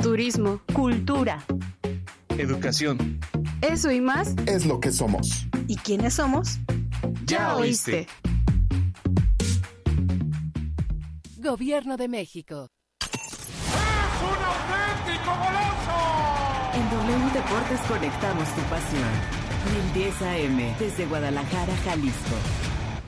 turismo, cultura, educación. Eso y más es lo que somos. ¿Y quiénes somos? Ya oíste. Gobierno de México. ¡Es un auténtico golazo! En W Deportes conectamos tu pasión. 1010 AM desde Guadalajara, Jalisco.